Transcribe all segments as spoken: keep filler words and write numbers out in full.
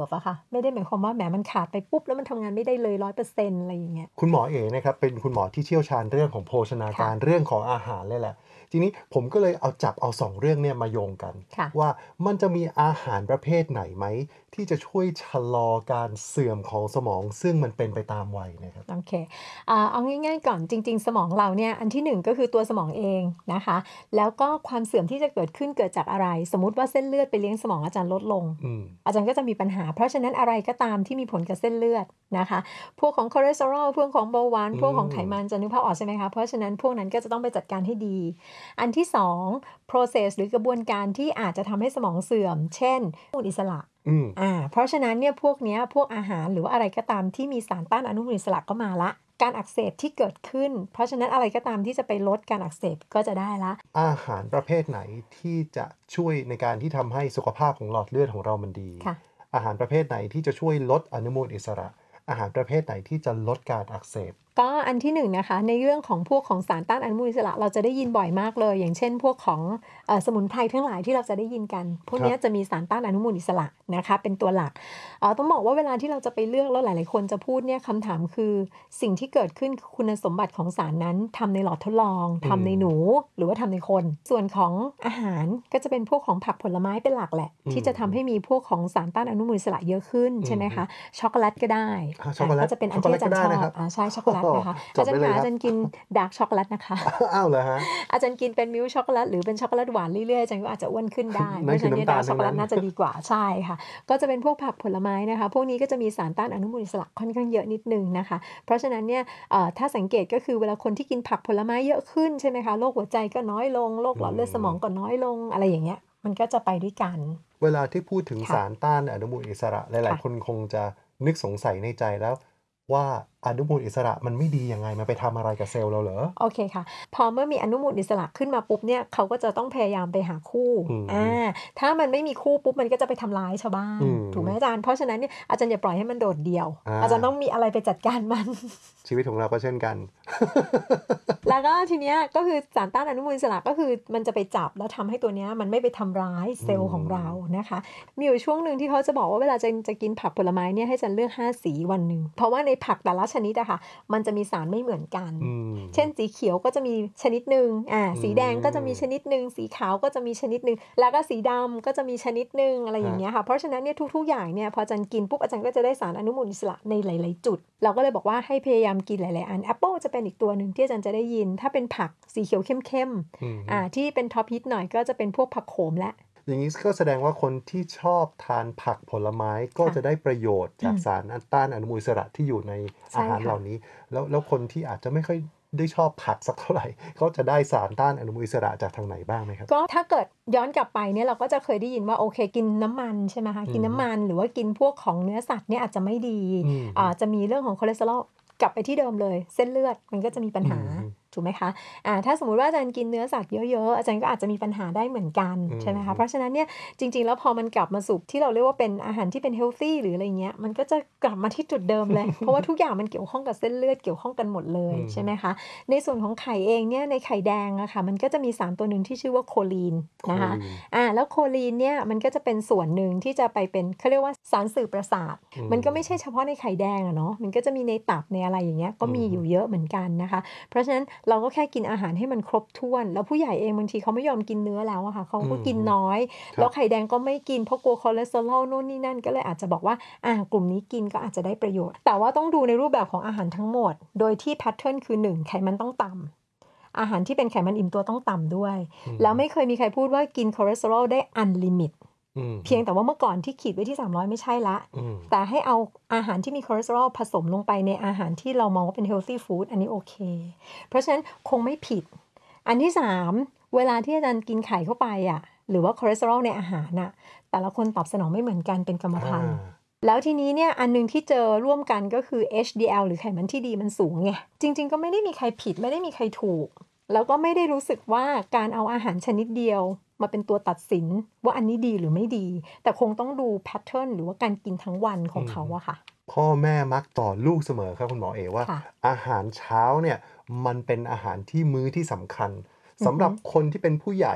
reserve อะค่ะไม่ได้หมายความว่าแหมมันขาดไปปุ๊บแล้วมันทำงานไม่ได้เลย ร้อยเปอร์เซ็นต์ อะไรอย่างเงี้ยคุณหมอเอ๋นะครับเป็นคุณหมอที่เชี่ยวชาญเรื่องของโภชนาการค่ะเรื่องของอาหารเลยแหละทีนี้ผมก็เลยเอาจับเอาสองเรื่องเนี่ยมาโยงกันค่ะว่ามันจะมีอาหารประเภทไหนไหมที่จะช่วยชะลอการเสื่อมของสมองซึ่งมันเป็นไปตามวัยนะครับโอเคอ่าเอาง่ายๆก่อนจริงๆสมองเราเนี่ยอันที่หนึ่งก็คือตัวสมองเองนะคะแล้วก็ความเสื่อมที่จะเกิดขึ้นเกิดจากอะไรสมมุติว่าเส้นเลือดไปเลี้ยงสมองอาจารย์ลดลงอืมอาจารย์ก็จะมีปัญหาเพราะฉะนั้นอะไรก็ตามที่มีผลกับเส้นเลือดนะคะพวกของคอเลสเตอรอลพวกของเบาหวานอืพวกของไขมมันจะนึกภาพออกใช่ไหมคะเพราะฉะนั้นพวกนั้นก็จะต้องไปจัดการให้ดีอันที่สอง process หรือกระบวนการที่อาจจะทำให้สมองเสื่อมเช่นอนุมูลอิสระอืมอ่าเพราะฉะนั้นเนี่ยพวกเนี้ยพวกอาหารหรือว่าอะไรก็ตามที่มีสารต้านอนุมูลอิสระก็มาละการอักเสบที่เกิดขึ้นเพราะฉะนั้นอะไรก็ตามที่จะไปลดการอักเสบก็จะได้ละอาหารประเภทไหนที่จะช่วยในการที่ทำให้สุขภาพของหลอดเลือดของเรามันดีค่ะอาหารประเภทไหนที่จะช่วยลดอนุมูลอิสระอาหารประเภทไหนที่จะลดการอักเสบก็อันที่หนึ่งนะคะในเรื่องของพวกของสารต้านอนุมูลอิสระเราจะได้ยินบ่อยมากเลยอย่างเช่นพวกของเอ่อสมุนไพรทั้งหลายที่เราจะได้ยินกันพวกเนี้ยจะมีสารต้านอนุมูลอิสระนะคะเป็นตัวหลักเอ่อต้องบอกว่าเวลาที่เราจะไปเลือกแล้วหลายๆคนจะพูดเนี่ยคำถามคือสิ่งที่เกิดขึ้นคือคุณสมบัติของสารนั้นทำในหลอดทดลองทำในหนูหรือว่าทำในคนส่วนของอาหารก็จะเป็นพวกของผักผลไม้เป็นหลักแหละที่จะทำให้มีพวกของสารต้านอนุมูลอิสระเยอะขึ้นใช่ไหมคะช็อกโกแลตก็ได้อ่าช็อกโกแลตก็จะเป็นอันที่อาจารย์ชอบอ่าใช่ช็อกโกแลตนะคะจอาจารย์ขาดไว้เลยครับอาจารย์กินดาร์กช็อกโกแลตนะคะอ้าวเหรอฮะอาจารย์กินเป็นมิลค์ช็อกโกแลตหรือเป็นช็อกโกแลตหวานเรื่อยๆอาจารย์ก็อาจจะอ้วนขึ้นได้ เพนั่นราะฉะนั้นเนี่ยคือน้ำตาลดาร์กช็อกโกแลทั้งนั้นตน่าจะดีกว่าใช่ค่ะก็จะเป็นพวกผักผลไม้นะคะพวกนี้ก็จะมีสารต้านอนุมูลอิสระค่อนข้างเยอะนิดนึงนะคะเพราะฉะนั้นเนี่ยเอ่อถ้าสังเกตก็คือเวลาคนที่กินผักผลไม้เยอะขึ้นใช่ไหมคะโรคหัวใจก็น้อยลงโรคหลอดเลือดสมองก็น้อยลงอะไรอย่างเงี้ยมันก็จะไปด้วยกันเวลาที่พูดถึงค่ะสารต้านอนุมูลอิสระหลายๆคนค่ะคงจะนึกสงสัยในใจแล้วว่าอนุมูลอิสระมันไม่ดียังไงมันไปทำอะไรกับเซลล์เราเหรอโอเคค่ะพอเมื่อมีอนุมูลอิสระขึ้นมาปุ๊บเนี่ยเขาก็จะต้องพยายามไปหาคู่อืมอ่าถ้ามันไม่มีคู่ปุ๊บมันก็จะไปทำร้ายชาวบ้านอืมถูกไหมอาจารย์เพราะฉะนั้นเนี่ยอาจารย์อย่าปล่อยให้มันโดดเดี่ยวอ่าอาจารย์ต้องมีอะไรไปจัดการมันชีวิตของเราก็เช่นกันแล้วก็ทีเนี้ยก็คือสารต้านอนุมูลอิสระก็คือมันจะไปจับแล้วทำให้ตัวเนี้ยมันไม่ไปทำร้ายเซลล์ของเรานะคะมีอยู่ช่วงหนึ่งที่เขาจะบอกว่าเวลาจะจะกินผักผลไม้เนี่ยให้จันเลือกห้าสีวันหนึ่งเพราะว่าในผักแต่ละชนิดอะค่ะมันจะมีสารไม่เหมือนกันอืมเช่นสีเขียวก็จะมีชนิดหนึ่งอ่าสีแดงก็จะมีชนิดหนึ่งสีขาวก็จะมีชนิดหนึ่งแล้วก็สีดำก็จะมีชนิดหนึ่งอะไรอย่างเงี้ยค่ะเพราะฉะนั้นเนี่ยทุกๆอย่างเนี่ยพออาจารย์กินปุ๊บอาจารย์ก็จะได้สารอนุมูลอิสระในหลายๆจุดเราก็เลยบอกว่าให้พยายามกินหลายๆอันแอปเปิลจะเป็นอีกตัวหนึ่งที่อาจารย์จะได้ยินถ้าเป็นผักสีเขียวเข้มอืมๆอ่าที่เป็นท็อปฮิตหน่อยก็จะเป็นพวกผักโขมและอย่างนี้ก็แสดงว่าคนที่ชอบทานผักผลไม้ก็จะได้ประโยชน์จากสารต้านอนุมูลอิสระที่อยู่ในอาหารเหล่านี้แล้วแล้วคนที่อาจจะไม่ค่อยได้ชอบผักสักเท่าไหร่ก็จะได้สารต้านอนุมูลอิสระจากทางไหนบ้างไหมครับก็ถ้าเกิดย้อนกลับไปเนี่ยเราก็จะเคยได้ยินว่าโอเคกินน้ำมันใช่ไหมคะกินน้ำมันหรือว่ากินพวกของเนื้อสัตว์เนี่ยอาจจะไม่ดีอ่าจะมีเรื่องของคอเลสเตอรอลกลับไปที่เดิมเลยเส้นเลือดมันก็จะมีปัญหาถูกไหมคะอ่าถ้าสมมุติว่าอาจารย์กินเนื้อสัตว์เยอะๆอาจารย์ก็อาจจะมีปัญหาได้เหมือนกันใช่ไหมคะเพราะฉะนั้นเนี่ยจริงๆแล้วพอมันกลับมาสู่ที่เราเรียกว่าเป็นอาหารที่เป็นเฮลตี้หรืออะไรเงี้ยมันก็จะกลับมาที่จุดเดิมเลย เพราะว่าทุกอย่างมันเกี่ยวข้องกับเส้นเลือดเกี่ยวข้องกันหมดเลยใช่ไหมคะในส่วนของไข่เองเนี่ยในไข่แดงอะค่ะมันก็จะมีสารตัวหนึ่งที่ชื่อว่าโคลีนนะคะอ่าแล้วโคลีนเนี่ยมันก็จะเป็นส่วนหนึ่งที่จะไปเป็นเขาเรียกว่าสารสื่อประสาทมันก็ไม่ใช่เฉพาะในไข่แดงอะเนาะมันก็จะมีในตับในอะไรอย่างเงี้ยก็มีอยู่เยอะเหมือนกันนะคะเพราะฉะนั้นเราก็แค่กินอาหารให้มันครบถ้วนแล้วผู้ใหญ่เองบางทีเขาไม่ยอมกินเนื้อแล้วอะค่ะเขาก็กินน้อยแล้วไข่แดงก็ไม่กินเพราะกลัวคอเลสเตอรอลโน่นนี่นั่นก็เลยอาจจะบอกว่าอ่ากลุ่มนี้กินก็อาจจะได้ประโยชน์แต่ว่าต้องดูในรูปแบบของอาหารทั้งหมดโดยที่แพทเทิร์นคือหนึ่งไขมันต้องต่ำอาหารที่เป็นไขมันอิ่มตัวต้องต่ำด้วยแล้วไม่เคยมีใครพูดว่ากินคอเลสเตอรอลได้อันลิมิตเพียงแต่ว่าเมื่อก่อนที่ขีดไว้ที่สามร้อยไม่ใช่ละแต่ให้เอาอาหารที่มีคอเลสเตอรอลผสมลงไปในอาหารที่เรามองว่าเป็นเฮลตี้ฟู้ดอันนี้โอเคเพราะฉะนั้นคงไม่ผิดอันที่สามเวลาที่อาจารย์กินไข่เข้าไปอ่ะหรือว่าคอเลสเตอรอลในอาหารน่ะแต่ละคนตอบสนองไม่เหมือนกันเป็นกรรมพันธุ์แล้วทีนี้เนี่ยอันนึงที่เจอร่วมกันก็คือ เอช ดี แอล หรือไขมันที่ดีมันสูงไงจริงๆก็ไม่ได้มีใครผิดไม่ได้มีใครถูกแล้วก็ไม่ได้รู้สึกว่าการเอาอาหารชนิดเดียวมาเป็นตัวตัดสินว่าอันนี้ดีหรือไม่ดีแต่คงต้องดูแพทเทิร์นหรือว่าการกินทั้งวันของเขาอะค่ะพ่อแม่มักต่อลูกเสมอครับคุณหมอเอว่าอาหารเช้าเนี่ยมันเป็นอาหารที่มื้อที่สำคัญสำหรับคนที่เป็นผู้ใหญ่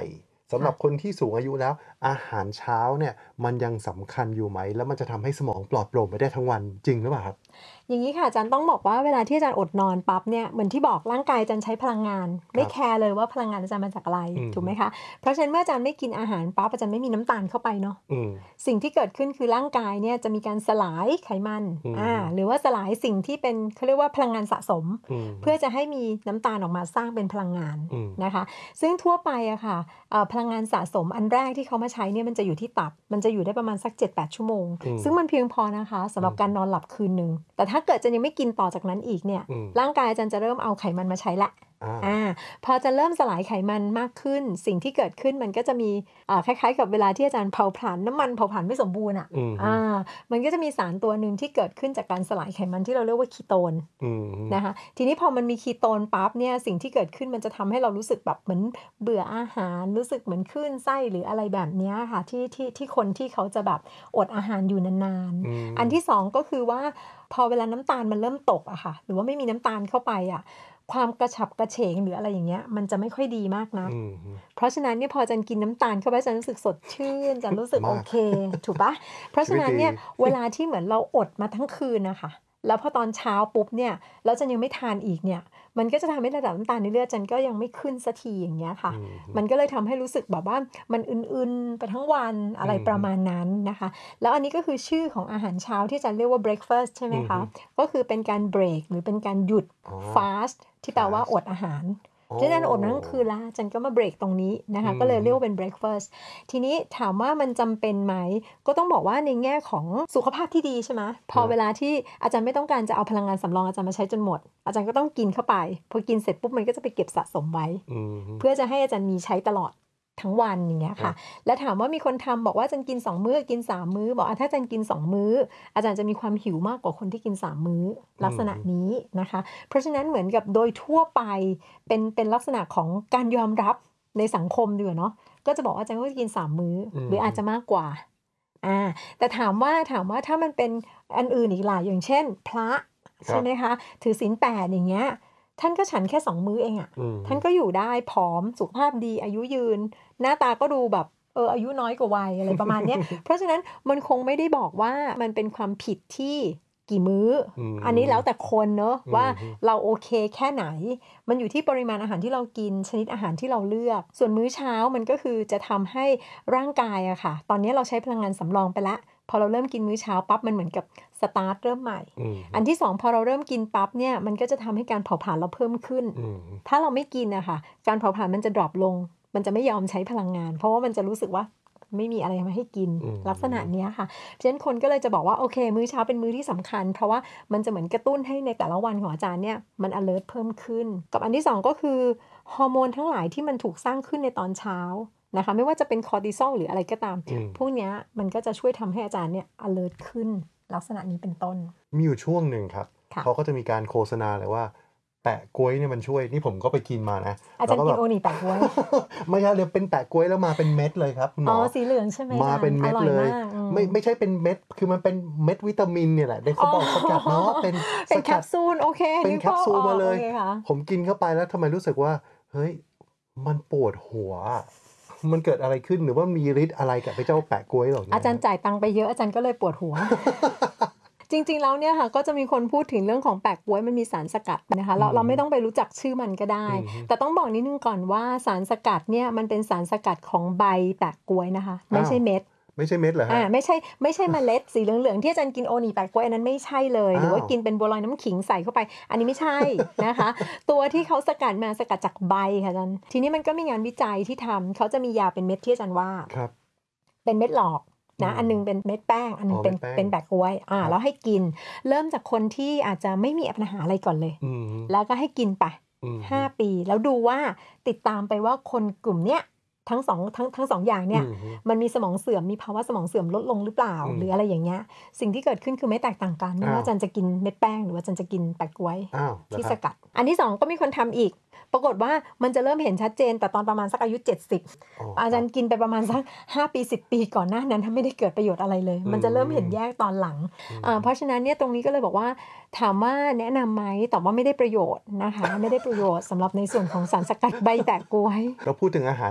สำหรับคนที่สูงอายุแล้วอาหารเช้าเนี่ยมันยังสำคัญอยู่ไหมแล้วมันจะทำให้สมองปลอดโปร่งไปได้ทั้งวันจริงหรือเปล่าครับอย่างนี้ค่ะอาจารย์ต้องบอกว่าเวลาที่อาจารย์อดนอนปั๊บเนี่ยเหมือนที่บอกร่างกายอาจารย์ใช้พลังงานไม่แคร์เลยว่าพลังงานอาจารย์มาจากอะไรถูกไหมคะเพราะฉะนั้นเมื่ออาจารย์ไม่กินอาหารปั๊บอาจารย์ไม่มีน้ำตาลเข้าไปเนาะสิ่งที่เกิดขึ้นคือร่างกายเนี่ยจะมีการสลายไขมันอ่าหรือว่าสลายสิ่งที่เป็นเขาเรียกว่าพลังงานสะสมเพื่อจะให้มีน้ำตาลออกมาสร้างเป็นพลังงานนะคะซึ่งทั่วไปอะค่ะพลังงานสะสมอันแรกที่เขามาใช้เนี่ยมันจะอยู่ที่ตับมันจะอยู่ได้ประมาณสัก เจ็ดแปด ชั่วโมงซึ่งมันเพียงพอนะคะสำหรับการนอนหลับคืนนึงแต่ถ้าเกิดจะยังไม่กินต่อจากนั้นอีกเนี่ยร่างกายอาจารย์จะเริ่มเอาไขมันมาใช้ละอ่าพอจะเริ่มสลายไขมันมากขึ้นสิ่งที่เกิดขึ้นมันก็จะมีอ่าคล้ายๆกับเวลาที่อาจารย์เผาผลาญน้ำมันเผาผลาญไม่สมบูรณ์อ่ะอ่ามันก็จะมีสารตัวหนึ่งที่เกิดขึ้นจากการสลายไขมันที่เราเรียกว่าคีโตนนะคะทีนี้พอมันมีคีโตนปั๊บเนี่ยสิ่งที่เกิดขึ้นมันจะทำให้เรารู้สึกแบบเหมือนเบื่ออาหารรู้สึกเหมือนคลื่นไส้หรืออะไรแบบนี้ค่ะที่ที่ที่คนที่เขาจะแบบอดอาหารอยู่นานๆอันที่สองก็คือว่าพอเวลาน้ำตาลมันเริ่มตกอะค่ะหรือว่าไม่มีน้ำตาลเข้าไปอะความกระฉับกระเฉงหรืออะไรอย่างเงี้ยมันจะไม่ค่อยดีมากนะเพราะฉะนั้นเนี่ยพอจันกินน้ำตาลเข้าไปจันรู้สึกสดชื่นจันรู้สึกโอเคถูกปะเพราะฉะนั้นเนี่ยเวลาที่เหมือนเราอดมาทั้งคืนนะคะแล้วพอตอนเช้าปุ๊บเนี่ยแล้วจันยังไม่ทานอีกเนี่ยมันก็จะทำให้ระดับน้ำตาลในเลือดจันก็ยังไม่ขึ้นสักทีอย่างเงี้ยค่ะมันก็เลยทำให้รู้สึกแบบว่ามันอื่นๆไปทั้งวันอะไรประมาณนั้นนะคะแล้วอันนี้ก็คือชื่อของอาหารเช้าที่จันเรียกว่า breakfast ใช่ไหมคะก็คือเป็นการ break หรือเป็นการหยุด fast ที่แปลว่าอดอาหารที่จันอดมาทั้งคืนละจันก็มาเบรกตรงนี้นะคะก็เลยเรียกว่าเป็น breakfast ทีนี้ถามว่ามันจำเป็นไหมก็ต้องบอกว่าในแง่ของสุขภาพที่ดีใช่ไหมพอเวลาที่อาจารย์ไม่ต้องการจะเอาพลังงานสำรองอาจารย์มาใช้จนหมดอาจารย์ก็ต้องกินเข้าไปพอกินเสร็จปุ๊บมันก็จะไปเก็บสะสมไว้เพื่อจะให้อาจารย์มีใช้ตลอดทั้งวันอย่างเงี้ยค่ะแล้วถามว่ามีคนทำบอกว่าอาจารย์กินสองมื้อกินสามมื้อบอกถ้าอาจารย์กินสองมื้ออาจารย์จะมีความหิวมากกว่าคนที่กินสามมื้อลักษณะนี้นะคะเพราะฉะนั้นเหมือนกับโดยทั่วไปเป็นเป็นลักษณะของการยอมรับในสังคมด้วยเนาะก็จะบอกว่าอาจารย์ก็จะกินสามมื้อหรืออาจจะมากกว่าอ่าแต่ถามว่าถามว่าถ้ามันเป็นอันอื่นอีกหลายอย่างเช่นพระใช่ไหมคะถือศีลแปดอย่างเงี้ยท่านก็ฉันแค่สองมื้อเองอะ่ะท่านก็อยู่ได้ผอมสุขภาพดีอายุยืนหน้าตาก็ดูแบบเอออายุน้อยกว่าวัยอะไรประมาณนี้ เพราะฉะนั้นมันคงไม่ได้บอกว่ามันเป็นความผิดที่กี่มื้อ อันนี้แล้วแต่คนเนอะว่าเราโอเคแค่ไหนมันอยู่ที่ปริมาณอาหารที่เรากินชนิดอาหารที่เราเลือกส่วนมื้อเช้ามันก็คือจะทำให้ร่างกายอะค่ะตอนนี้เราใช้พลังงานสำรองไปแล้วพอเราเริ่มกินมื้อเช้าปั๊บมันเหมือนกับสตาร์ทเริ่มใหม่อันที่สองพอเราเริ่มกินปั๊บเนี่ยมันก็จะทำให้การเผาผลาญเราเพิ่มขึ้นถ้าเราไม่กินอะค่ะการเผาผลาญมันจะดรอปลงมันจะไม่ยอมใช้พลังงานเพราะว่ามันจะรู้สึกว่าไม่มีอะไรมาให้กินลักษณะนี้ค่ะเพราะฉะนั้นคนก็เลยจะบอกว่าโอเคมื้อเช้าเป็นมื้อที่สำคัญเพราะว่ามันจะเหมือนกระตุ้นให้ในแต่ละวันของอาจารย์เนี่ยมัน alert เพิ่มขึ้นกับอันที่สองก็คือฮอร์โมนทั้งหลายที่มันถูกสร้างขึ้นในตอนเช้านะคะไม่ว่าจะเป็นคอร์ติซอลหรืออะไรก็ตามพวกนี้มันก็จะช่วยทำให้อาจารย์เนี่ย alert ขึ้นลักษณะนี้เป็นต้นมีอยู่ช่วงหนึ่งครับเขาก็จะมีการโฆษณาเลยว่าแปะกล้วยเนี่ยมันช่วยนี่ผมก็ไปกินมานะอาจารย์กินโอนิแปะกล้วยไม่ใช่เลยเป็นแปะกล้วยแล้วมาเป็นเม็ดเลยครับหมออ๋อสีเหลืองใช่ไหมมาเป็นเม็ดเลยไม่ไม่ใช่เป็นเม็ดคือมันเป็นเม็ดวิตามินเนี่ยแหละเขาบอกสกัดเนาะเป็นเป็นแคปซูลโอเคเป็นแคปซูลมาเลยผมกินเข้าไปแล้วทำไมรู้สึกว่าเฮ้ยมันปวดหัวมันเกิดอะไรขึ้นหรือว่ามีฤทธิ์อะไรกับไอ้เจ้าแปะกล้วยเหล่านี้อาจารย์จ่ายตังค์ไปเยอะอาจารย์ก็เลยปวดหัวจริงๆแล้วเนี่ยค่ะก็จะมีคนพูดถึงเรื่องของแปะก๊วยมันมีสารสกัดนะคะเราเราไม่ต้องไปรู้จักชื่อมันก็ได้แต่ต้องบอกนิดนึงก่อนว่าสารสกัดเนี่ยมันเป็นสารสกัดของใบแปะก๊วยนะคะไม่ใช่เม็ดไม่ใช่เม็ดเหรอฮะอ่าไม่ใช่ไม่ใช่เมล็ดสีเหลืองๆที่อาจารย์กินโอนีแปะก๊วยอันนั้นไม่ใช่เลยหรือว่ากินเป็นบัวลอยน้ำขิงใส่เข้าไปอันนี้ไม่ใช่นะคะตัวที่เขาสกัดมาสกัดจากใบค่ะอาจารย์ทีนี้มันก็มีงานวิจัยที่ทำเขาจะมียาเป็นเม็ดที่อาจารย์ว่าเป็นเม็ดหลอกนะอันนึงเป็นเม็ดแป้งอันนึงเป็นเป็นแปะก๊วยอ่าแล้วให้กินเริ่มจากคนที่อาจจะไม่มีปัญหาอะไรก่อนเลยแล้วก็ให้กินไปห้าปีแล้วดูว่าติดตามไปว่าคนกลุ่มเนี้ยทั้งสองทั้งทั้งสองอย่างเนี่ยมันมีสมองเสื่อมมีภาวะสมองเสื่อมลดลงหรือเปล่าหรืออะไรอย่างเงี้ยสิ่งที่เกิดขึ้นคือไม่แตกต่างกันไม่ว่าจันจะกินเม็ดแป้งหรือว่าจันจะกินแปะก๊วยที่สกัดอันที่สองก็มีคนทำอีกปรากฏว่ามันจะเริ่มเห็นชัดเจนแต่ตอนประมาณสักอายุเจ็ดสิบอาจารย์กินไปประมาณสักห้าปีสิบปีก่อนหน้านั้นถ้าไม่ได้เกิดประโยชน์อะไรเลยมันจะเริ่มเห็นแยกตอนหลังเพราะฉะนั้นเนี่ยตรงนี้ก็เลยบอกว่าถามว่าแนะนำไหมแต่ว่าไม่ได้ประโยชน์นะคะไม่ได้ประโยชน์สำหรับในส่วนของสารสกัดใบแปะก๊วยเราพูดถึงอาหารที่มัน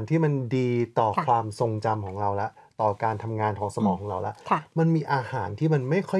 ดีต่อคค่ะวามทรงจำของเราละต่อการทำงานของสมองของเราละค่ะมันมีอาหารที่มันไม่ค่อย